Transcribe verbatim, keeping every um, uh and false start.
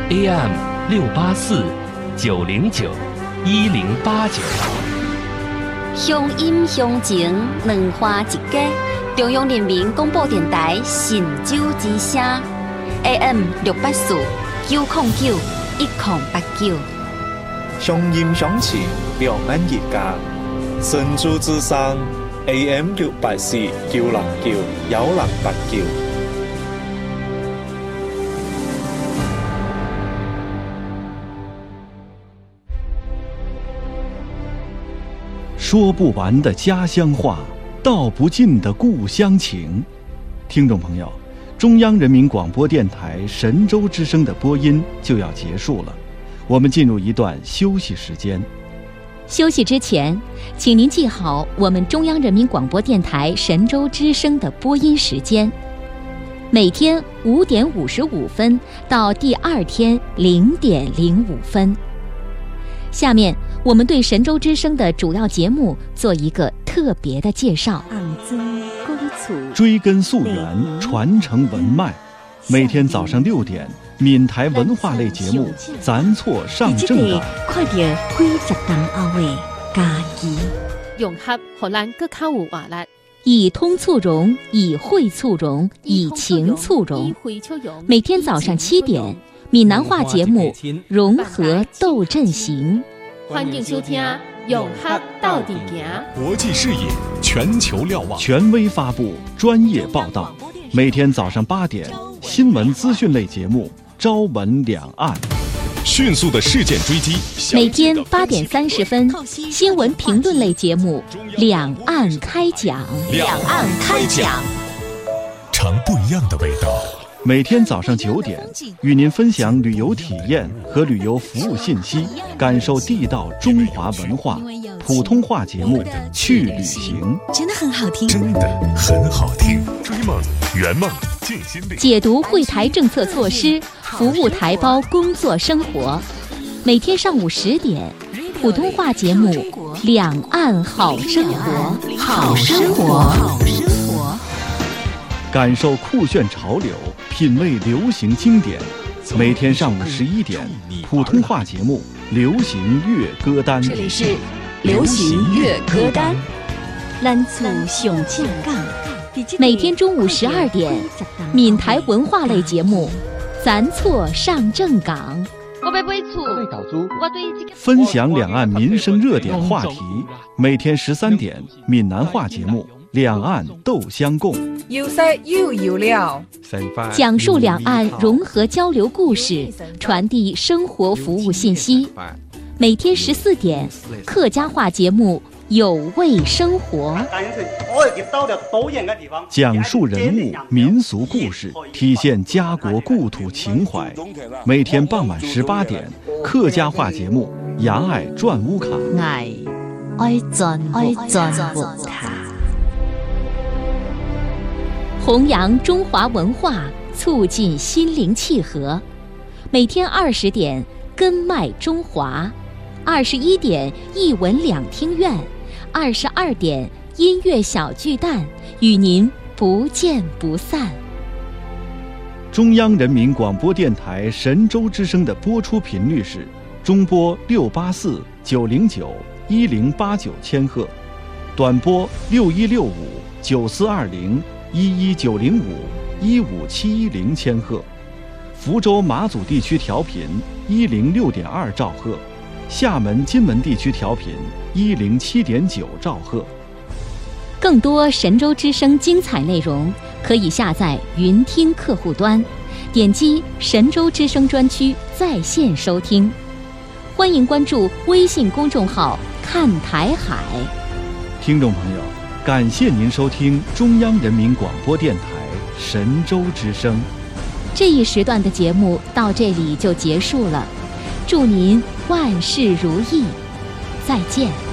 A M 六八四九零九一零八九。 乡音乡情，两花一家。中央人民广播电台神州之声 A M 六八四九零九一零八九。 乡音乡情，两岸一家。神州之声 A M 六八四九零九一零八九。 说不完的家乡话，道不尽的故乡情。听众朋友，中央人民广播电台神州之声的播音就要结束了，我们进入一段休息时间。 休息之前，请您记好我们中央人民广播电台神州之声的播音时间：每天五点五十五分到第二天零点零五分。下面我们对神州之声的主要节目做一个特别的介绍。 追根溯源，传承文脉。每天早上六点，闽台文化类节目《咱错上正港》。 快点几十档后的家己， 融合荷兰更较有活力。 以通促融，以会促融，以情促融。每天早上七点，闽南话节目《融合斗阵行》。 欢迎收听《融合到底行》。 国际视野，全球瞭望， 权威发布，专业报道。每天早上八点，新闻资讯类节目《朝闻两岸》。 迅速的事件追击。 每天八点三十分，新闻评论类节目《两岸开讲》。 两岸开讲，尝不一样的味道。 每天早上九点，与您分享旅游体验和旅游服务信息，感受地道中华文化。普通话节目《去旅行》 真的很好听， 真的很好听。追梦圆梦尽心力， 解读会台政策措施，服务台胞工作生活。每天上午十点，普通话节目《两岸好生活》。 好生活，好生活。 感受酷炫潮流，品味流行经典。每天上午十一点，普通话节目《流行乐歌单》。 这里是流行乐歌单。咱厝上正港。 每天中午十二点，闽台文化类节目《咱错上正港》。 我要买厝，我对分享两岸民生热点话题。每天十三点，闽南话节目《两岸斗相共》。 有色又有料， 讲述两岸融合交流故事，传递生活服务信息。每天十四点，客家话节目《有味生活》， 讲述人物民俗故事，体现家国故土情怀。每天傍晚十八点，客家话节目《牙爱转屋卡》。 爱爱转爱转屋卡。 弘扬中华文化，促进心灵契合。每天二十点，根脉中华；二十一点，一文两厅院；二十二点，音乐小巨蛋，与您不见不散。 中央人民广播电台神州之声的播出频率是中波六八四九零九一零八九千赫，短波六一六五九四二零一一九零五一五七一零千赫，福州马祖地区调频一零六点二兆赫，厦门金门地区调频一零七点九兆赫。 更多神州之声精彩内容，可以下载云听客户端，点击神州之声专区在线收听。欢迎关注微信公众号看台海。 听众朋友，感谢您收听中央人民广播电台神州之声。 这一时段的节目到这里就结束了，祝您万事如意，再见。